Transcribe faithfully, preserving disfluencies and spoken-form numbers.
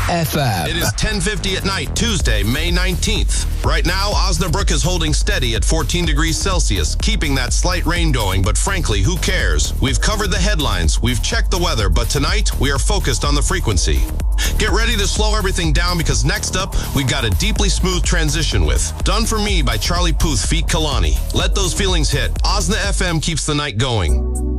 F M. It is ten fifty at night, Tuesday, May nineteenth. Right now, Osnabrück is holding steady at fourteen degrees Celsius, keeping that slight rain going, but frankly, who cares? We've covered the headlines, we've checked the weather, but tonight, we are focused on the frequency. Get ready to slow everything down because next up, we've got a deeply smooth transition with Done For Me by Charlie Puth feat. Kalani. Let those feelings hit. Osna F M keeps the night going.